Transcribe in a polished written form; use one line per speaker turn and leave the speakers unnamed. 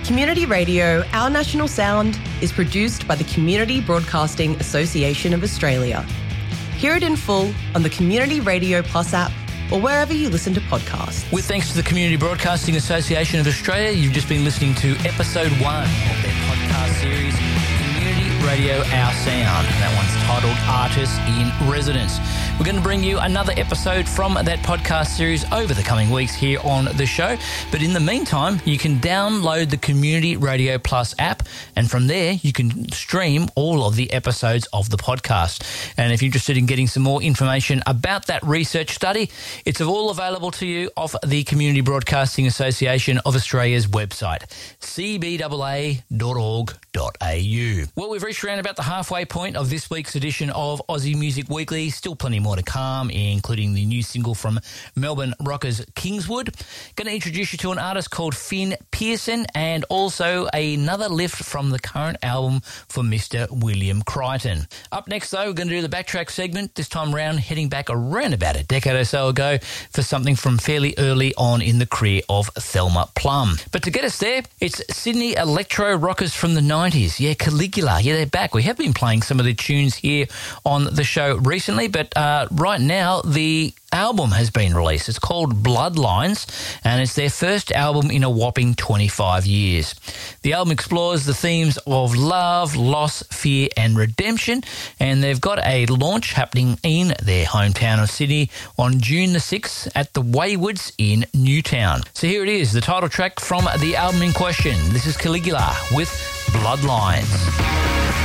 Community Radio, Our National Sound, is produced by the Community Broadcasting Association of Australia. Hear it in full on the Community Radio Plus app or wherever you listen to podcasts.
With thanks to the Community Broadcasting Association of Australia, you've just been listening to episode 1 of their podcast series, Community Radio Our Sound. That one's titled Artists in Residence. We're going to bring you another episode from that podcast series over the coming weeks here on the show. But in the meantime, you can download the Community Radio Plus app, and from there you can stream all of the episodes of the podcast. And if you're interested in getting some more information about that research study, it's all available to you off the Community Broadcasting Association of Australia's website, cbaa.org.au. Well, we've reached around about the halfway point of this week's edition of Aussie Music Weekly. Still plenty more to come, including the new single from Melbourne rockers Kingswood. Going to introduce you to an artist called Finn Pearson, and also another lift from the current album for Mr. William Crichton. Up next, though, we're going to do the Backtrack segment, this time round heading back around about a decade or so ago for something from fairly early on in the career of Thelma Plum. But to get us there, it's Sydney electro rockers from the 90s. Yeah, Caligula. Yeah, they're back. We have been playing some of the tunes here on the show recently, but right now the album has been released. It's called Bloodlines, and it's their first album in a whopping 25 years. The album explores the themes of love, loss, fear and redemption, and they've got a launch happening in their hometown of Sydney on June the 6th at the Waywoods in Newtown. So here it is, the title track from the album in question. This is Caligula with Bloodlines.